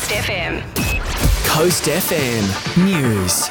Coast FM. Coast FM News.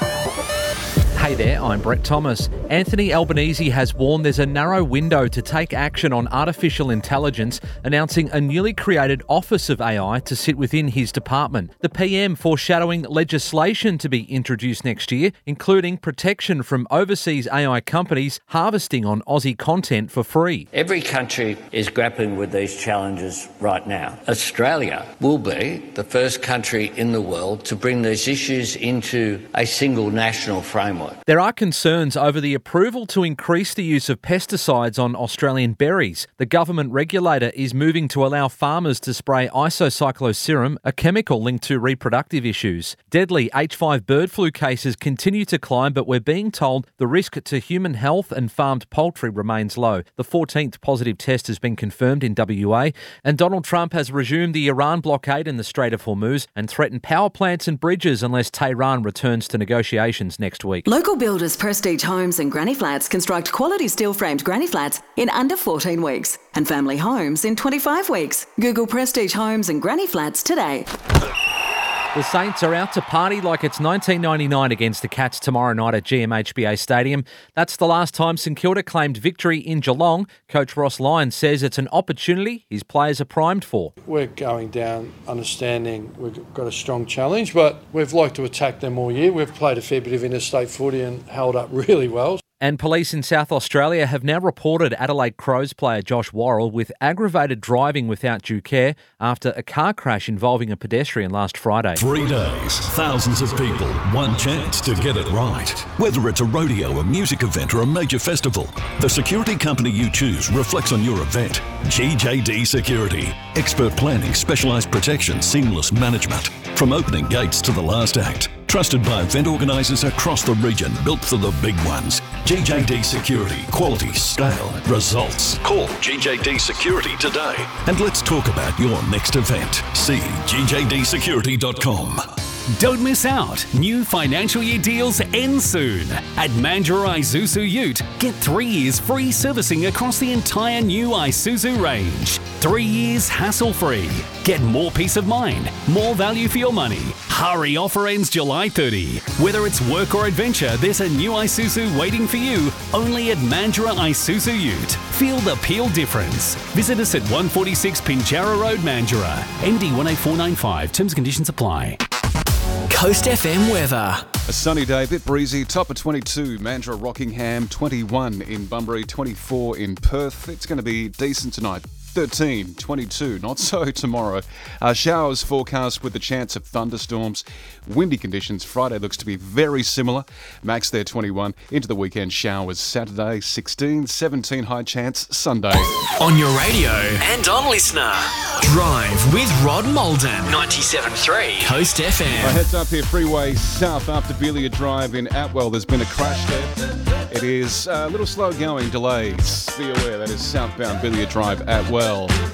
Hey there, I'm Brett Thomas. Anthony Albanese has warned there's a narrow window to take action on artificial intelligence, announcing a newly created Office of AI to sit within his department. The PM foreshadowing legislation to be introduced next year, including protection from overseas AI companies harvesting on Aussie content for free. Every country is grappling with these challenges right now. Australia will be the first country in the world to bring these issues into a single national framework. There are concerns over the approval to increase the use of pesticides on Australian berries. The government regulator is moving to allow farmers to spray isocycloserum, a chemical linked to reproductive issues. Deadly H5 bird flu cases continue to climb, but we're being told the risk to human health and farmed poultry remains low. The 14th positive test has been confirmed in WA, and Donald Trump has resumed the Iran blockade in the Strait of Hormuz and threatened power plants and bridges unless Tehran returns to negotiations next week. Local builders Prestige Homes and Granny Flats construct quality steel-framed granny flats in under 14 weeks and family homes in 25 weeks. Google Prestige Homes and Granny Flats today. The Saints are out to party like it's 1999 against the Cats tomorrow night at GMHBA Stadium. That's the last time St Kilda claimed victory in Geelong. Coach Ross Lyon says it's an opportunity his players are primed for. We're going down understanding we've got a strong challenge, but we've liked to attack them all year. We've played a fair bit of interstate footy and held up really well. And police in South Australia have now reported Adelaide Crows player Josh Worrell with aggravated driving without due care after a car crash involving a pedestrian last Friday. 3 days, thousands of people, one chance to get it right. Whether it's a rodeo, a music event or a major festival, the security company you choose reflects on your event. GJD Security. Expert planning, specialised protection, seamless management. From opening gates to the last act. Trusted by event organisers across the region, built for the big ones. GJD Security, quality, scale, results. Call GJD Security today and let's talk about your next event. See gjdsecurity.com. Don't miss out. New financial year deals end soon. At Mandurah Isuzu Ute, get 3 years free servicing across the entire new Isuzu range. 3 years hassle-free. Get more peace of mind, more value for your money. Hurry, offer ends July 30. Whether it's work or adventure, there's a new Isuzu waiting for you only at Mandurah Isuzu Ute. Feel the Peel difference. Visit us at 146 Pinjarra Road, Mandurah. MD 18495. Terms and conditions apply. Coast FM weather. A sunny day, a bit breezy, top of 22, Mandurah, Rockingham, 21 in Bunbury, 24 in Perth. It's going to be decent tonight. 13, 22, not so tomorrow. Showers forecast with the chance of thunderstorms. Windy conditions. Friday looks to be very similar. Max there 21. Into the weekend, showers Saturday 16, 17 high chance Sunday. On your radio and on Listener. Drive with Rod Malden. 97.3 Coast FM. Heads up here, freeway south after Belia Drive in Atwell. There's been a crash there. It is a little slow going, delays. Be aware that is southbound Belia Drive Atwell.